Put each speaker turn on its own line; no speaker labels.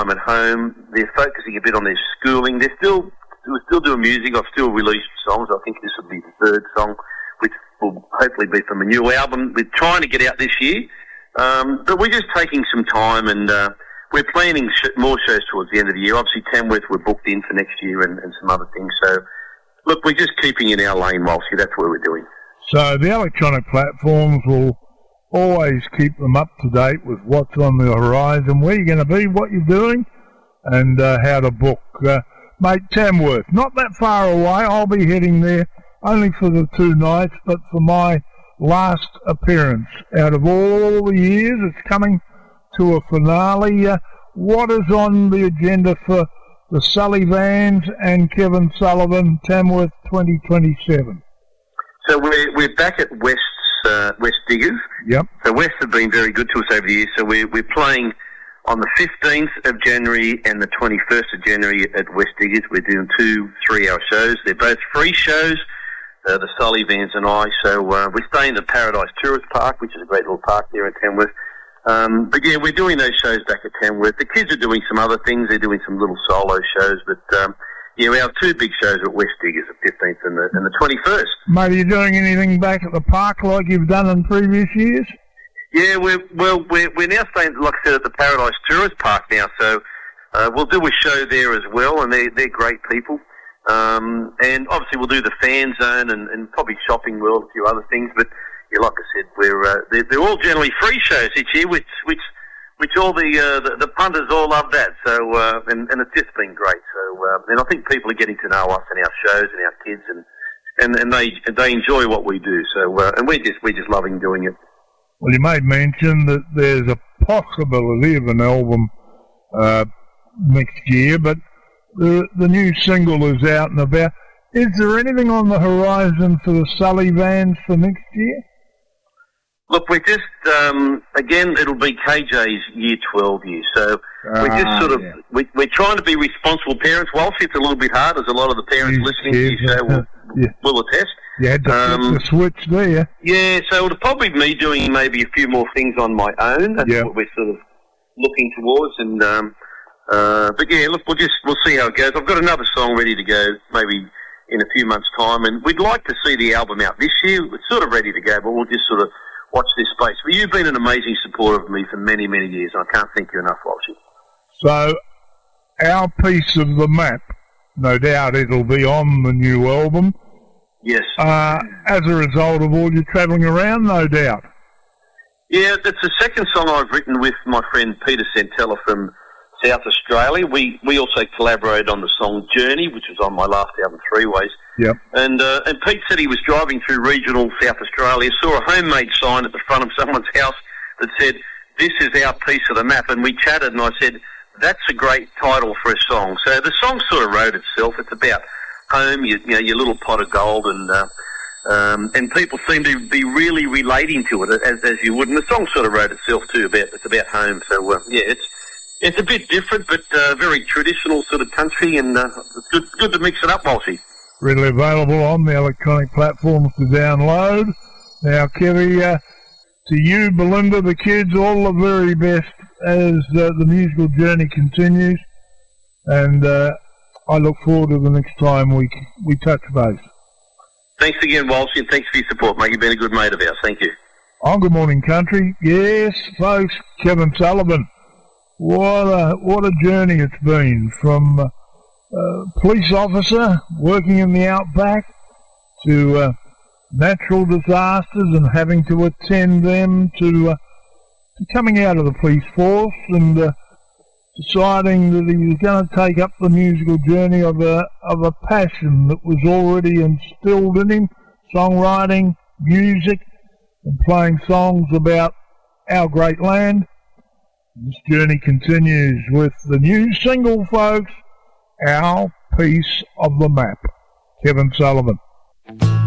at home. They're focusing a bit on their schooling. We're still doing music. I've still released songs. I think this will be the third song, which will hopefully be from a new album. We're trying to get out this year, but we're just taking some time, and we're planning more shows towards the end of the year. Obviously, Tamworth we're booked in for next year, and some other things. So, look, we're just keeping in our lane, Walshy. That's what we're doing.
So the electronic platforms will always keep them up to date with what's on the horizon, where you're going to be, what you're doing, and how to book. Mate, Tamworth, not that far away. I'll be heading there only for the 2 nights, but for my last appearance. Out of all the years, it's coming to a finale. What is on the agenda for the Sully Vans and Kevin Sullivan, Tamworth 2027?
So we're back at West Diggers.
Yep.
So West have been very good to us over the years. So we're playing on the 15th of January and the 21st of January at West Diggers. We're doing 2 3-hour shows. They're both free shows, the Sully Vans and I. So we're staying at Paradise Tourist Park, which is a great little park there in Tamworth. But yeah, we're doing those shows back at Tamworth. The kids are doing some other things. They're doing some little solo shows, but yeah, we have 2 big shows at West Diggers, the 15th and the 21st.
Mate, are you doing anything back at the park like you've done in previous years?
Yeah, we're now staying, like I said, at the Paradise Tourist Park now, so we'll do a show there as well, and they're great people. And obviously we'll do the fan zone and probably Shopping World, a few other things, but yeah, like I said, they're all generally free shows each year, which all the punters all love that. So and it's just been great. So and I think people are getting to know us and our shows and our kids, and they enjoy what we do. So and we're just loving doing it.
Well, you made mention that there's a possibility of an album next year, but the new single is out and about. Is there anything on the horizon for the Sully Vans for next year?
Look, we're just, again, it'll be KJ's year 12 year, so we're just sort of, we're trying to be responsible parents. Whilst it's a little bit hard, as a lot of the parents listening to your show will attest.
You had to flip the switch there.
Yeah, so it'll probably be me doing maybe a few more things on my own. That's what we're sort of looking towards. And but yeah, look, we'll see how it goes. I've got another song ready to go, maybe in a few months' time, and we'd like to see the album out this year. It's sort of ready to go, but we'll just sort of watch this space. But you've been an amazing supporter of me for many, many years. I can't thank you enough, Walshy.
So, our piece of the map, no doubt it'll be on the new album.
Yes.
As a result of all your travelling around, no doubt.
Yeah, that's the second song I've written with my friend Peter Santella from South Australia. We also collaborated on the song Journey, which was on my last album, Three Ways.
Yep.
And Pete said he was driving through regional South Australia, saw a homemade sign at the front of someone's house that said, "This is our piece of the map." And we chatted, and I said, "That's a great title for a song." So the song sort of wrote itself. It's about home, your little pot of gold, and people seem to be really relating to it as you would. And the song sort of wrote itself too. It's about home. So yeah, it's a bit different, but very traditional sort of country, and it's good to mix it up, Walshy.
Readily available on the electronic platforms to download. Now, Kevy, to you, Belinda, the kids, all the very best as the musical journey continues, and I look forward to the next time we touch base.
Thanks again, Walshy, and thanks for your support, mate. You've been a good mate of ours. Thank you.
On Good Morning Country, yes, folks, Kevin Sullivan. What a journey it's been from police officer working in the outback to natural disasters and having to attend them to coming out of the police force and deciding that he was going to take up the musical journey of a passion that was already instilled in him, songwriting, music, and playing songs about our great land. This journey continues with the new single, folks, Our Piece of the Map. Kevin Sullivan.